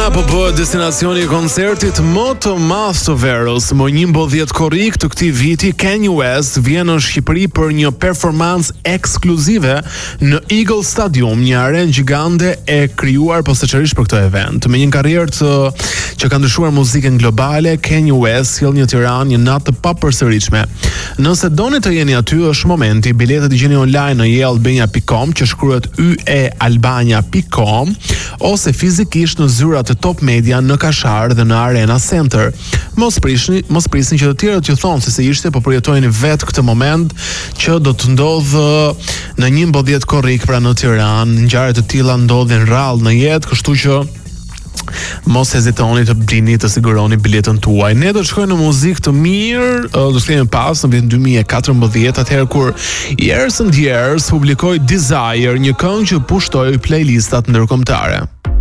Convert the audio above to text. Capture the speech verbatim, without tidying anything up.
Tirana po bëhet destinacioni i koncertit më të madh të verës. Më njëmbëdhjetë korrik të këtij viti, Kanye West vjen në Shqipëri për një performancë ekskluzive në Eagle Stadium, një arenë gjigande e krijuar posaçërisht për këtë event. Me një karrierë të që ka ndryshuar muzikën globale, Kanye West sjell një Tiranë, një natë të papërsëritshme. Nëse doni të jeni aty, është momenti. Biletet i gjeni online në ye albania dot com, që shkruhet y e albania dot com, ose fizikisht në zyrat e Top Media në Kashar dhe në Arena Center. Mos prisni, mos prisni që të tjerët ju thonë se se ishte, po përjetojeni vetë këtë moment që do të ndodhë në njëmbëdhjetë korrik pra në Tiranë. Ngjarje të tilla ndodhin rrallë në jetë, kështu që mos hezitoni të blini, të siguroni biletën tuaj. Ne do të shkojmë në muzikë të mirë, do të kemi pas në vitin dy mijë e katërmbëdhjetë, atëherë kur Years and Years publikoi Desire, një këngë që pushtoi playlistat ndërkombëtare.